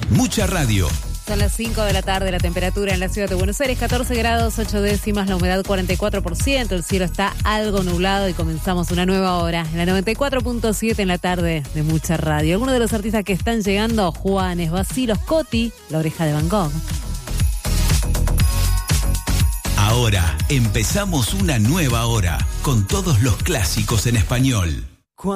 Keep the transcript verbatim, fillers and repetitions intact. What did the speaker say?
Mucha radio. Son las cinco de la tarde, la temperatura en la ciudad de Buenos Aires, catorce grados, ocho décimas, la humedad cuarenta y cuatro por ciento, el cielo está algo nublado y comenzamos una nueva hora en la noventa y cuatro punto siete en la tarde de Mucha Radio. Algunos de los artistas que están llegando: Juanes, Bacilos, Coti, La Oreja de Van Gogh. Ahora empezamos una nueva hora con todos los clásicos en español.